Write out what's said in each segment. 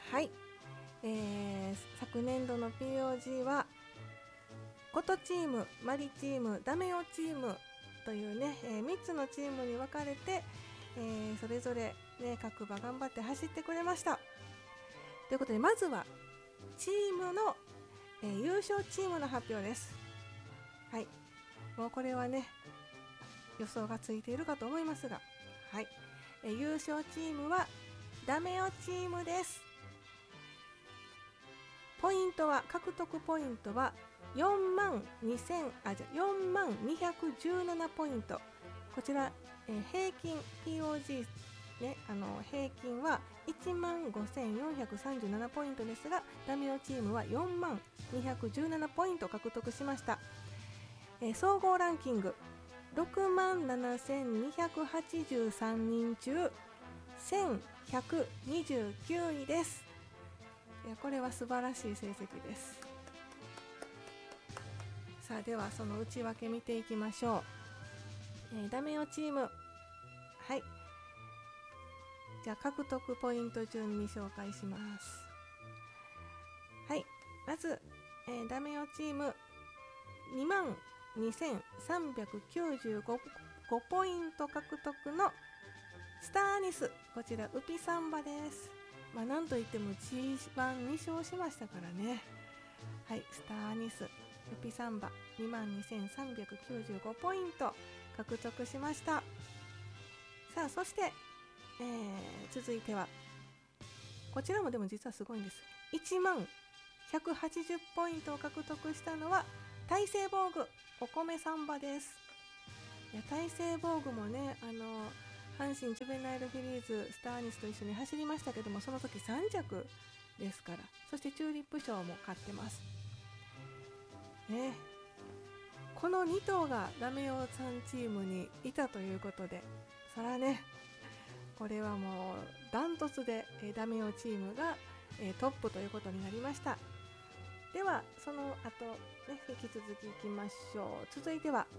はい、昨年度の POG はことチーム、マリチーム、ダメオチームというね、3つのチームに分かれて、それぞれ、ね、各馬頑張って走ってくれました。ということでまずはチームの、優勝チームの発表です。はい、もうこれはね予想がついているかと思いますが、はい、優勝チームはダメオチームです。ポイントは獲得ポイントは4万217ポイント。こちら、平均 POG、ね、平均は1万5437ポイントですが、ダメオチームは4万217ポイント獲得しました。総合ランキング6万7283人中1129位です。これは素晴らしい成績です。さあではその内訳見ていきましょう。ダメオチーム、はい、じゃあ獲得ポイント順に紹介します。はい、まず、ダメオチーム2万2395ポイント獲得のスターアニス、こちらウピサンバです。なんといっても G1 2勝しましたからね。はい、スターアニスウピサンバ2万2395ポイント獲得しました。さあそして、続いてはこちらもでも実はすごいんです。1万180ポイントを獲得したのは大西防具お米サンバです。いや大西防具もね、阪神ジュベナイルフィリーズスターアニスと一緒に走りましたけども、その時3着ですから、そしてチューリップ賞も勝ってますね。この2頭がダメオさんチームにいたということで、そらねこれはもうダントツでダメオチームがトップということになりました。ではその後、ね、引き続きいきましょう。続いては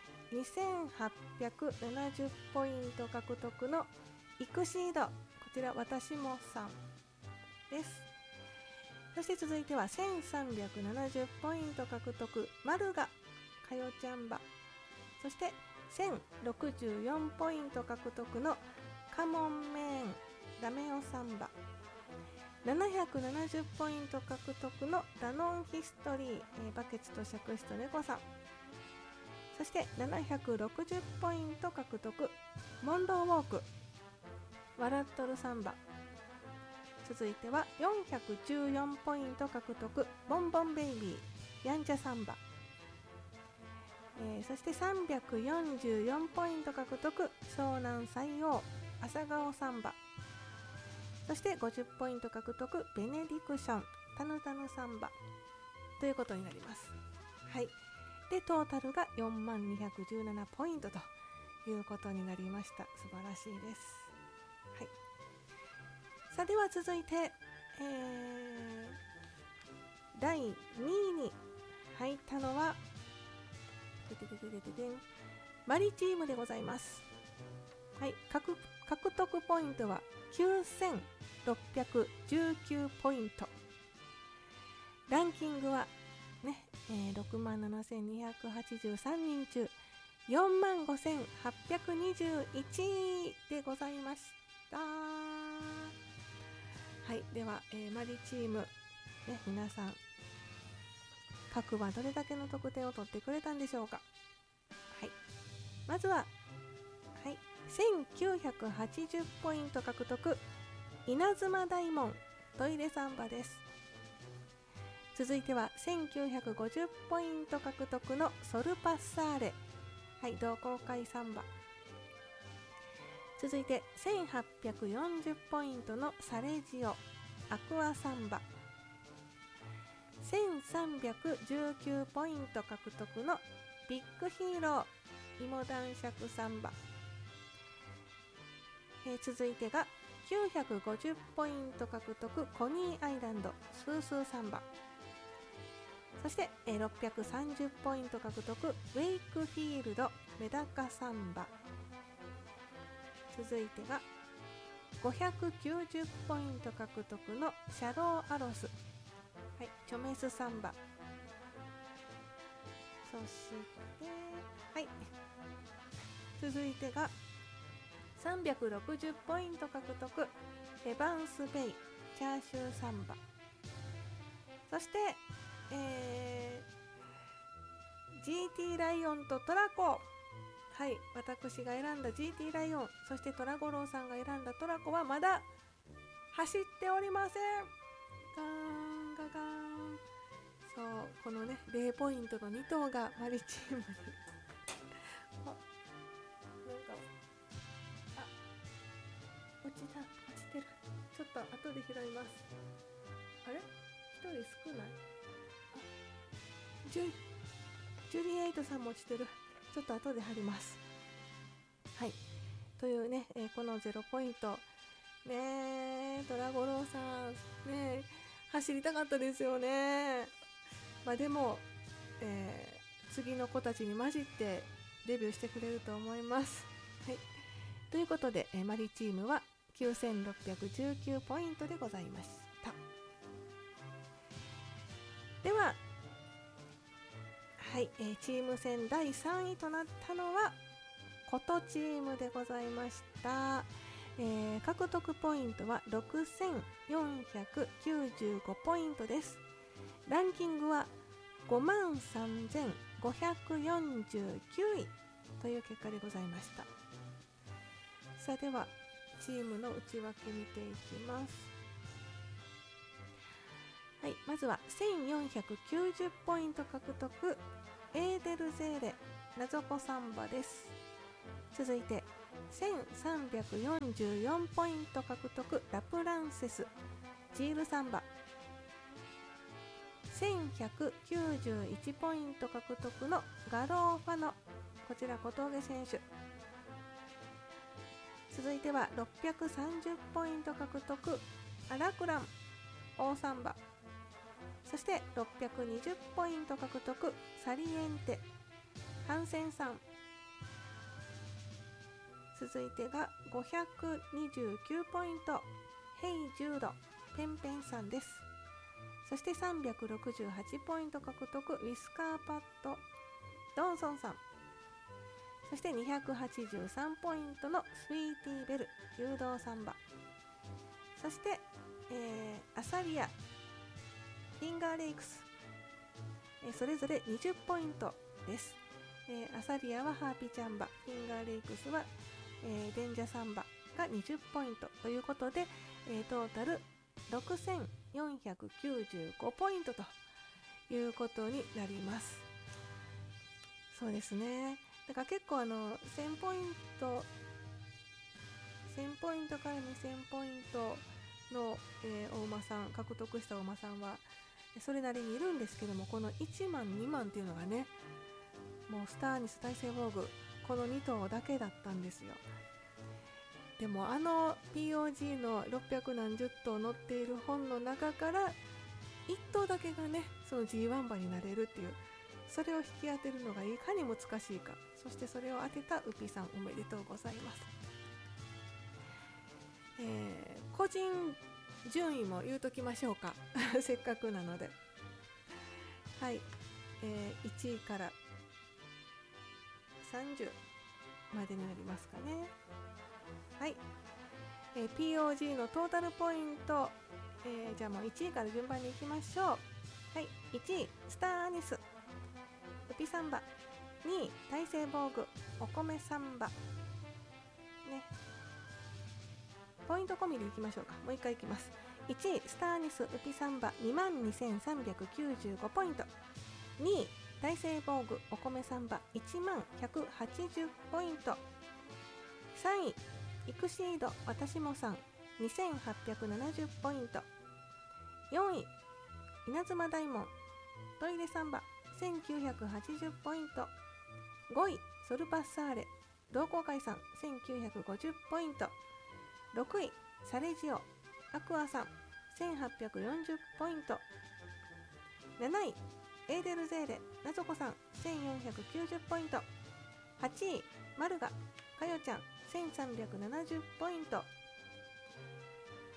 2870ポイント獲得のイクシード、こちら私もさんです。そして続いては1370ポイント獲得マルガかよちゃん馬、そして1064ポイント獲得のカモンメーンダメオサンバ、770ポイント獲得のダノンヒストリー、バケツと杓子と猫さん、そして760ポイント獲得モンローウォーク笑っとるサンバ、続いては414ポイント獲得ボンボンベイビーやんちゃサンバ、そして344ポイント獲得湘南西王朝顔サンバ、そして50ポイント獲得ベネディクションタヌタヌサンバということになります。はい、でトータルが4万217ポイントということになりました。素晴らしいです。はい、さあでは続いて、第2位に入ったのはマリチームでございます。はい、獲得ポイントは9619ポイント、ランキングはね、6万7283人中4万5821位でございました。はい、では、マリチーム、ね、皆さん各馬どれだけの得点を取ってくれたんでしょうか。はい、まずは、はい、1980ポイント獲得稲妻大門トイレサンバです。続いては1950ポイント獲得のソルパッサーレ、はい、同好会サンバ。続いて1840ポイントのサレジオアクアサンバ、1319ポイント獲得のビッグヒーロー芋男爵サンバ、続いてが950ポイント獲得コニーアイランドスースーサンバ、そして630ポイント獲得ウェイクフィールドメダカサンバ、続いてが 590ポイント獲得のシャローアロス、はい、チョメスサンバ、そしてはい、続いてが360ポイント獲得エヴァンス・ベイチャーシューサンバ、そして、GT ライオンとトラコ、はい、私が選んだ GT ライオン、そしてトラゴロウさんが選んだトラコはまだ走っておりません。ガーンガガーン。そう、このね0ポイントの2頭がマリチームにあ、なんか落ちてる。ちょっと後で拾います。あれ、1人少ない。ジュリエイトさんも落ちてる。ちょっと後で貼ります。はい、というね、この0ポイントね、ドラゴロウさんね、走りたかったですよね。まあでも、次の子たちに混じってデビューしてくれると思います。はい、ということで、マリチームは9619ポイントでございました。では、はい、チーム戦第3位となったのはことチームでございました。獲得ポイントは6495ポイントです。ランキングは53549位という結果でございました。さあ、ではチームの内訳見ていきます。はい、まずは1490ポイント獲得エーデルゼーレナゾコサンバです。続いて1344ポイント獲得ラプランセスジールサンバ、1191ポイント獲得のガローファノ、こちら小峠選手。続いては630ポイント獲得アラクランオーサンバ、そして620ポイント獲得サリエンテハンセンさん。続いてが529ポイントヘイジュードペンペンさんです。そして368ポイント獲得ウィスカーパッドドンソンさん。そして283ポイントのスイーティーベル誘導サンバ、そして、アサリアフィンガーレイクス、それぞれ20ポイントです。アサリアはハーピチャンバ、フィンガーレイクスは、デンジャサンバが20ポイントということで、トータル6495ポイントということになります。そうですね、だから結構1000ポイントから2000ポイントの、お馬さん獲得したお馬さんはそれなりにいるんですけども、この1万2万っていうのがね、もうスターニス大聖防具この2頭だけだったんですよ。でもPOG の600何十頭載っている本の中から1頭だけがね、その G1 馬になれるっていう、それを引き当てるのがいかに難しいか、そしてそれを当てたウピさんおめでとうございます。個人順位も言うときましょうかせっかくなので。はい、1位から30までになりますかね。はい、POG のトータルポイント、じゃあもう1位から順番にいきましょう。はい、1位スターアニスウピサンバ、2位大聖防具お米サンバね、ポイント込みでいきましょうか。もう一回いきます。1位スターアニスウピサンバ 22,395 ポイント、2位大聖防具お米サンバ 10,180 ポイント、3位イクシード私もさん 2,870 ポイント、4位稲妻大門トイレサンバ 1,980 ポイント、5位ソルパッサーレ同好会さん 1,950 ポイント、6位サレジオアクアさん 1,840 ポイント、7位エーデルゼーレナゾコさん 1,490 ポイント、8位マルガかよちゃん 1,370 ポイント、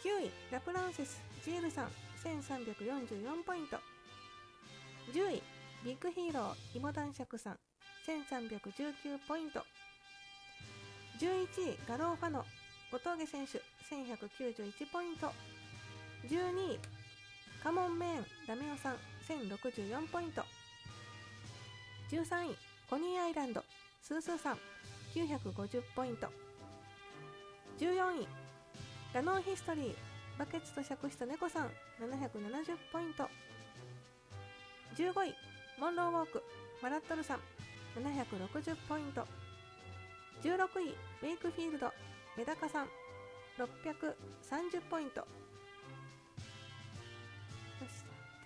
9位ラプランセスジールさん1344ポイント。10位ビッグヒーロー芋男爵さん1319ポイント。11位ガローファノ小峠選手1191ポイント。12位カモンメーンダメオさん1064ポイント。13位コニーアイランドスースーさん950ポイント。14位ラノーヒストリーバケツと尺子と猫さん770ポイント。15位モンローウォークマラットルさん760ポイント。16位ウェイクフィールドメダカさん630ポイント。そして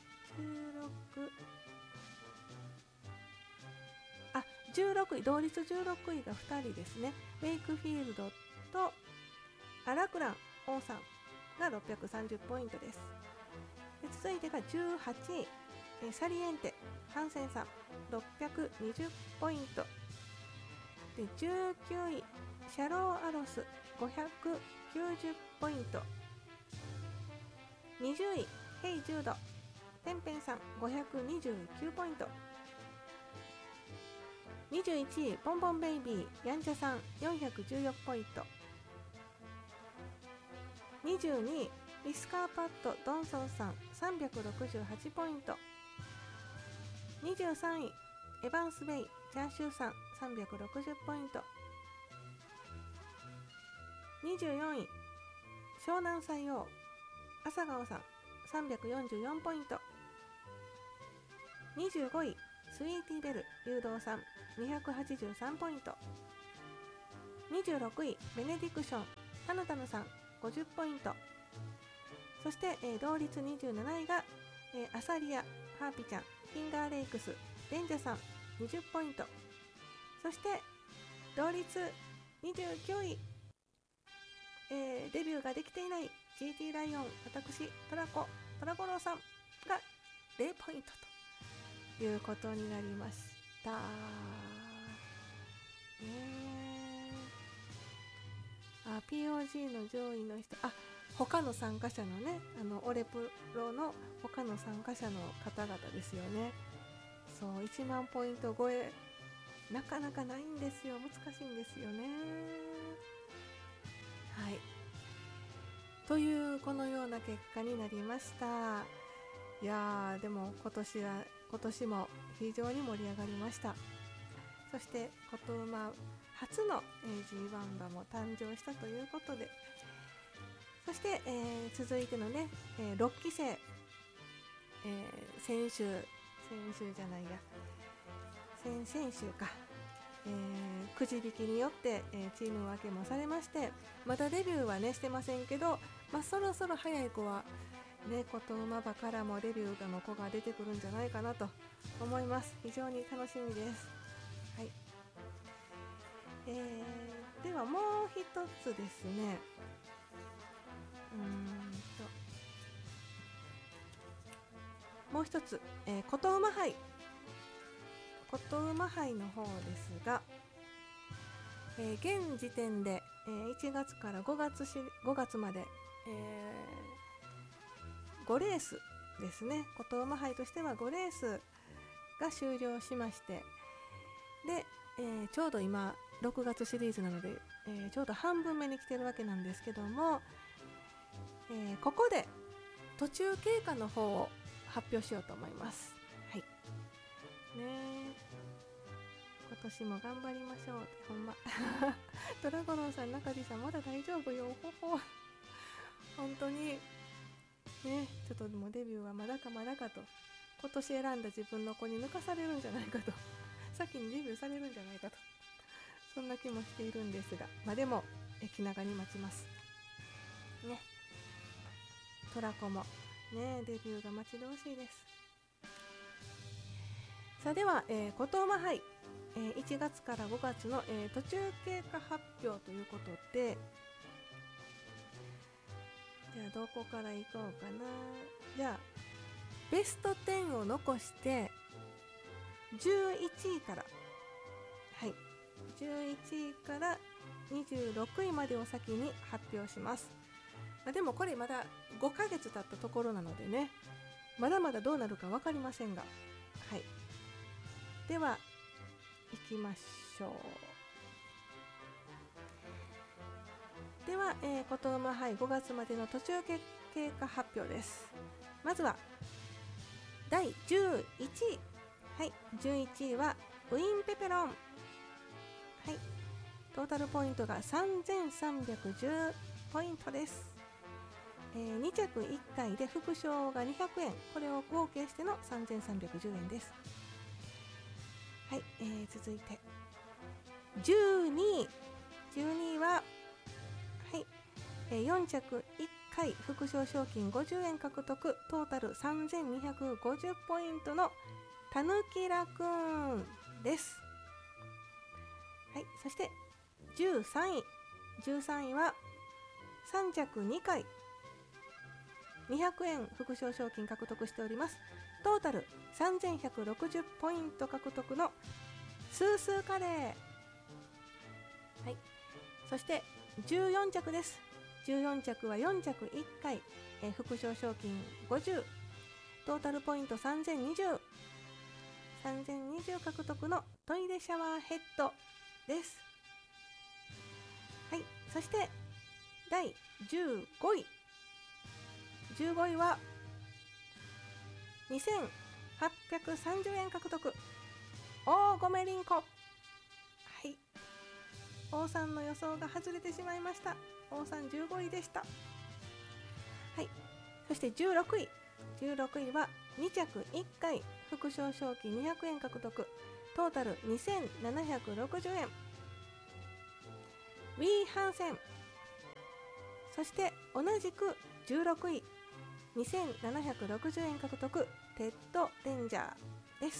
16位同率16位が2人ですね。ウェイクフィールドとアラクラン王さんが630ポイントです。で続いてが18位サリエンテハンセンさん620ポイントで、19位シャローアロス590ポイント。20位ヘイジュードペンペンさん529ポイント。21位ボンボンベイビーヤンチャさん414ポイント。22位ウィスカーパッドドンソンさん368ポイント。23位エヴァンスベイチャーシューさん360ポイント。24位湘南採用朝顔さん344ポイント。25位スイーティーベル誘導さん283ポイント。26位ベネディクションタヌタヌさん50ポイント。そして、同率27位が、アサリアハーピちゃんフィンガーレイクスレンジャさん20ポイント。そして同率29位、デビューができていない GT ライオン私トラゴロウさんが0ポイントということになりました。POG の上位の人他の参加者のねオレプロの他の参加者の方々ですよね。そう1万ポイント超えなかなかないんですよ。難しいんですよね。はいというこのような結果になりました。いやーでも今年も非常に盛り上がりました。そして琴馬初の G1 馬も誕生したということで、そして、続いてのね、6期生、先週か、くじ引きによって、チーム分けもされまして、まだデビューはねしてませんけど、そろそろ早い子はね琴馬場からもデビューの子が出てくるんじゃないかなと思います。非常に楽しみです。はい、ではもう一つですね、もう一つ、琴馬杯の方ですが、現時点で、1月から5月まで、5レースですね。琴馬杯としては5レースが終了しまして、で、ちょうど今6月シリーズなので、ちょうど半分目に来てるわけなんですけども、ここで途中経過の方を発表しようと思います。はいね、今年も頑張りましょうってほんまドラゴロウさん中地さんまだ大丈夫よ本当にね、ちょっともうデビューはまだかと、今年選んだ自分の子に抜かされるんじゃないかと先にデビューされるんじゃないかと、そんな気もしているんですが、でも気長に待ちますね。トラコもねデビューが待ち遠しいです。さあでは、琴馬杯、1月から5月の、途中経過発表ということで、じゃあどこからいこうかな。じゃあベスト10を残して11位から、はい、11位から26位までを先に発表します。 でもこれまだ5ヶ月経ったところなのでね、まだまだどうなるか分かりませんが、はい、では行きましょう。では、こと馬杯5月までの途中経過発表です。まずは第11位、はい、11位はウィンペペロン、はい、トータルポイントが3310ポイントです。2着1回で副賞が200円、これを合計しての3310円です。はい、続いて12位は、はい、4着1回副賞賞金50円獲得、トータル3250ポイントのたぬきらくんです。はい、そして13位は3着2回200円副賞賞金獲得しております。トータル3160ポイント獲得のスースーカレー、はい、そして14着です。14着は4着1回、副賞賞金50、トータルポイント3020獲得のトイレシャワーヘッドです。はい、そして第15位は2830円獲得、大ごめりんこ、はい、王さんの予想が外れてしまいました。王さん15位でした。はい、そして16位は2着1回副賞賞金200円獲得、トータル2760円、ウィーハンセン。そして同じく16位2760円獲得、テッドレンジャーです。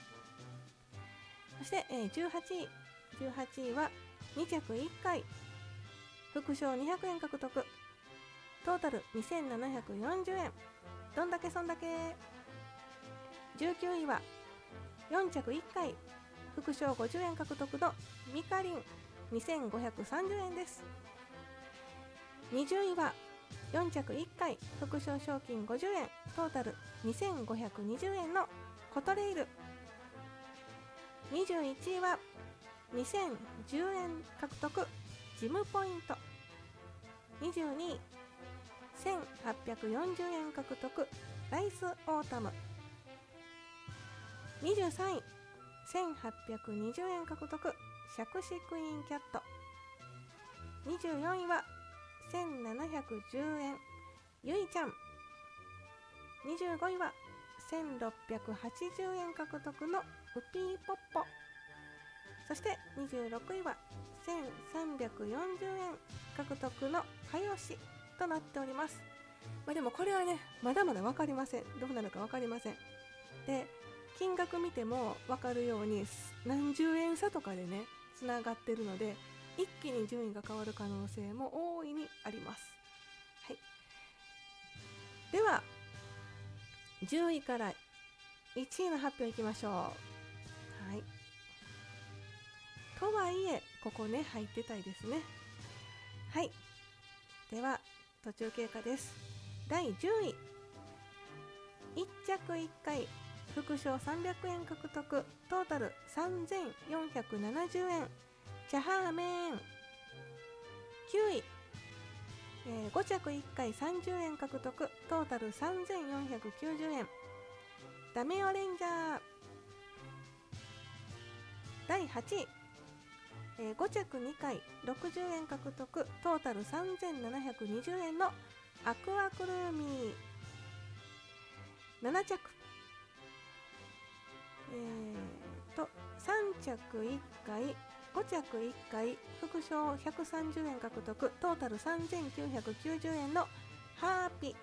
そして18位は2着1回副賞200円獲得、トータル2740円、どんだけそんだけ。19位は4着1回副賞50円獲得のミカリン2530円です。20位は4着1回副賞賞金50円、トータル2520円のコトレイル。21位は2010円獲得ジムポイント。22位1840円獲得ライスオータム。23位1820円獲得シャクシクイーンキャット。24位は1710円ゆいちゃん。25位は1680円獲得のウピーポッポ。そして26位は1340円獲得のかよしとなっております。でもこれはね、まだまだ分かりません。どうなるか分かりません。で、金額見ても分かるように何十円差とかでねつながってるので、一気に順位が変わる可能性も大いにあります。はい、では10位から1位の発表いきましょう。はい、とはいえここね入ってたいですね。はい、では途中経過です。第10位1着1回副賞300円獲得、トータル3470円チャハーメン。9位、5着1回30円獲得、トータル3490円ダメオレンジャー。第8位、5着2回60円獲得、トータル3720円のアクアクルーミー。7着、3着1回5着1回副賞130円獲得、トータル3990円のハーピ。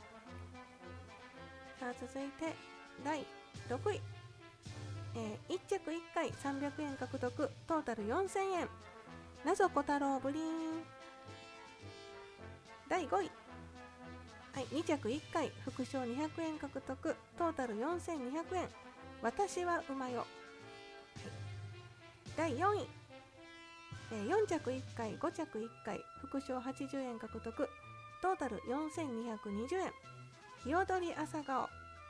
さあ続いて第6位、1着1回300円獲得、トータル4000円謎小太郎ブリーン。第5位、2着1回副賞200円獲得、トータル4200円私は馬よ。第4位、4着1回5着1回副賞80円獲得、 トータル4220円。日踊り朝顔。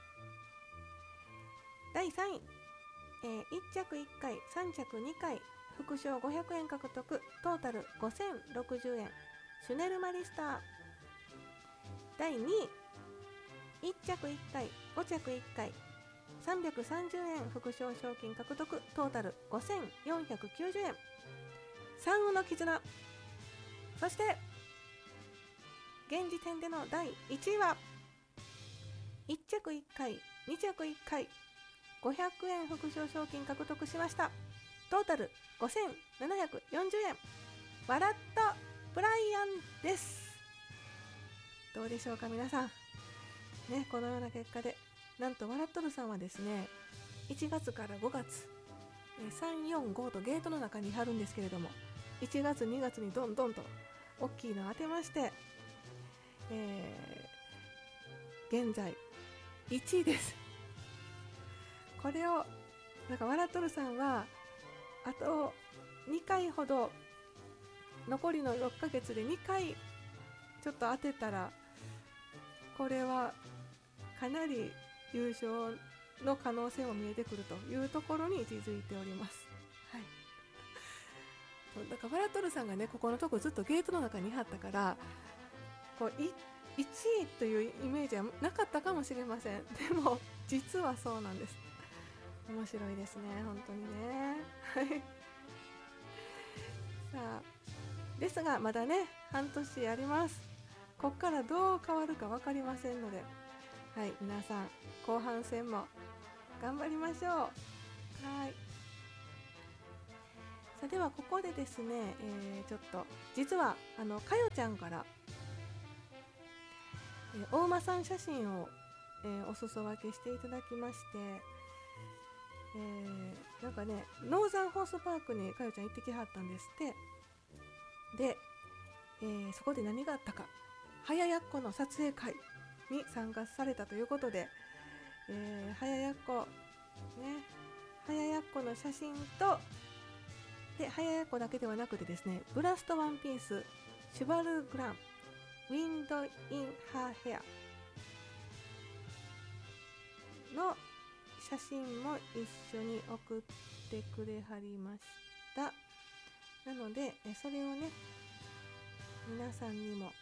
第3位、1着1回3着2回副賞500円獲得、トータル5060円。シュネルマリスター。第2位、1着1回5着1回330円副賞賞金獲得、トータル5490円。三羽の絆。そして現時点での第1位は1着1回2着1回500円副賞賞金獲得しました。トータル5740円。ワラットブライアンです。どうでしょうか皆さんね。このような結果で、なんとワラットルさんはですね、1月から5月345とゲートの中に貼るんですけれども、1月2月にどんどんと大きいのを当てまして、現在1位です。これをなんかワラトルさんはあと2回ほど、残りの6ヶ月で2回ちょっと当てたら、これはかなり優勝の可能性も見えてくるというところに位置づいております。はい。だからワラトルさんがね、ここのとこずっとゲートの中に貼ったから、こう1位というイメージはなかったかもしれません。でも実はそうなんです。面白いですね、本当にね。はい。さあ、ですがまだね、半年あります。こっからどう変わるか分かりませんので、はい、皆さん後半戦も頑張りましょう。はい。さあ、ではここでですね、ちょっと実はかよちゃんから、大間さん写真を、お裾分けしていただきまして、なんかね、ノーザンホースパークにかよちゃん行ってきはったんですって。で、そこで何があったか、早やっこの撮影会に参加されたということで、早やっこね、早やっこの写真と、で早やっこだけではなくてですね、ブラストワンピースシュバルグランウィンドインハーヘアの写真も一緒に送ってくれはりました。なのでそれをね、皆さんにも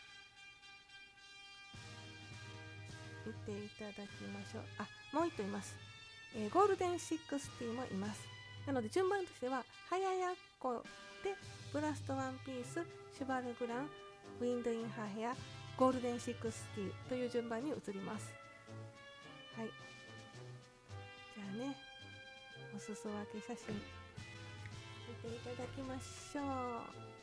見ていただきましょう。あ、もう一頭います。ゴールデン60もいます。なので順番としては、早やっこでブラストワンピースシュバルグランウィンドインハーヘアゴールデン60という順番に移ります。はい。じゃあね、お裾分け写真見ていただきましょう。